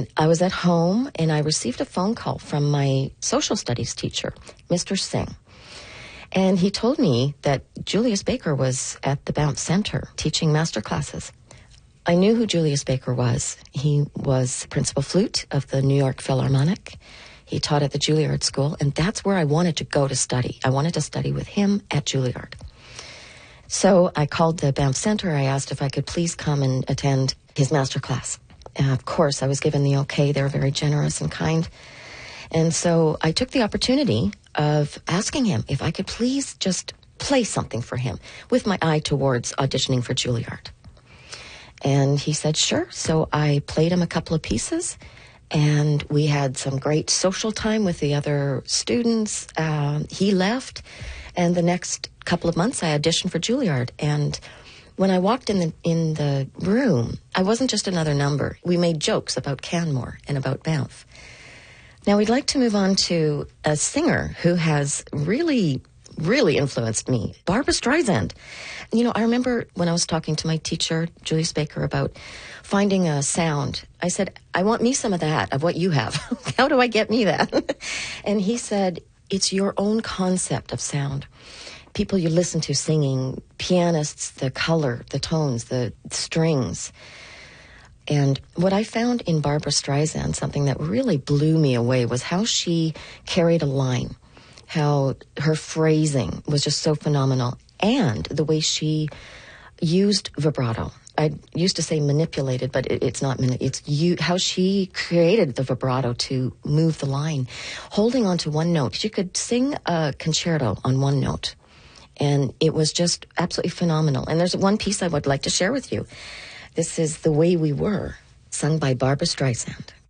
And I was at home, and I received a phone call from my social studies teacher, Mr. Singh. And he told me that Julius Baker was at the Bounce Center teaching master classes. I knew who Julius Baker was. He was principal flute of the New York Philharmonic. He taught at the Juilliard School, and that's where I wanted to go to study. I wanted to study with him at Juilliard. So I called the Bounce Center. I asked if I could please come and attend his master class. And of course, I was given the okay. They were very generous and kind. And so I took the opportunity of asking him if I could please just play something for him with my eye towards auditioning for Juilliard. And he said, sure. So I played him a couple of pieces, and we had some great social time with the other students. He left, and the next couple of months I auditioned for Juilliard. And when I walked in the room, I wasn't just another number. We made jokes about Canmore and about Banff. Now we'd like to move on to a singer who has really influenced me, Barbra Streisand. You know, I remember when I was talking to my teacher, Julius Baker, about finding a sound. I said, I want me some of that, of what you have. How do I get me that? And he said, it's your own concept of sound. People you listen to singing, pianists, the color, the tones, the strings. And what I found in Barbra Streisand, something that really blew me away, was how she carried a line, how her phrasing was just so phenomenal, and the way she used vibrato. I used to say manipulated, but it's not. How she created the vibrato to move the line, holding on to one note. She could sing a concerto on one note, and it was just absolutely phenomenal. And there's one piece I would like to share with you. This is The Way We Were, sung by Barbra Streisand.